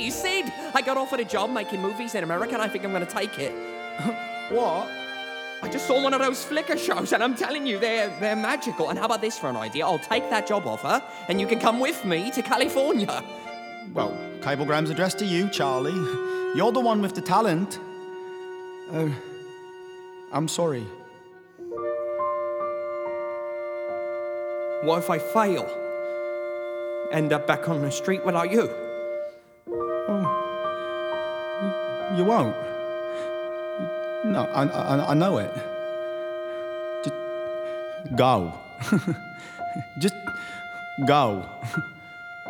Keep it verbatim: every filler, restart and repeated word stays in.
You Sid, I got offered a job making movies in America and I think I'm going to take it. What? I just saw one of those Flickr shows and I'm telling you, they're, they're magical. And how about this for an idea? I'll take that job offer and you can come with me to California. Well, cablegram's addressed to you, Charlie. You're the one with the talent. Uh, I'm sorry. What if I fail? End up back on the street without you? You won't. No, I, I, I know it. Just go. Just go.